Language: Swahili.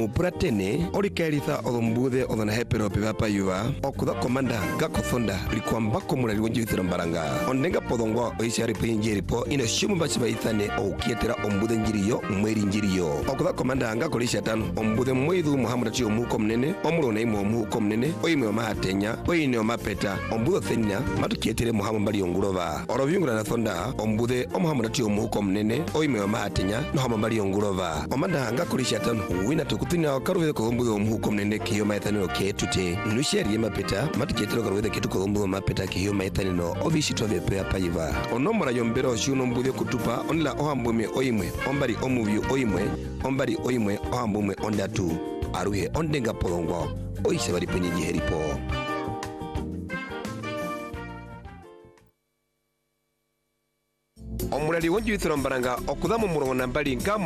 Puratene, Orikaritha Odombuthe Odona Hepero Pivapa Yuva, Okuda Commander Gakothonda, Rikwambako Murali Wonjithira Mbaranga, Ondenga Podongwa Oishari Pinjeripo, in a Shumbachi Baithane, O Kietera Ombuden Jirio, Mweri Jirio, Okuda Commander Gakolishatan, Ombude Mwedu Muhammad Mukom Nene, Omrone Mukom Nene, Oime Mahatenya, Oine Mapeta, Ombudo Thenya, Matukietire Muhammad Bari Ongurova, Oroviungra Thonda, Ombude Muhammad Mukom Nene, Oime Mahatenya, Muhammad Bari Ongurova, Omanda Gakolishatan, Wina Tukutina, Karu Kombu Mukom Nene, Kio Maitano Ketute, Nusheri Mapeta, Matukietro with the Ketukombu Mapeta, Kio Maitanino, Ovishito de Paiva, Onomara Yombero, Shunumbude Kutupa, Onla Ohambume Oime, Ombari Omuvu Oime, Ombari Oime, Ohambume Ondatu, Arue Ondenga Polongo, Oisabari Penji Heripo. Omurali Wonjithira Mbaranga, Okudamu Murona Bali Ngam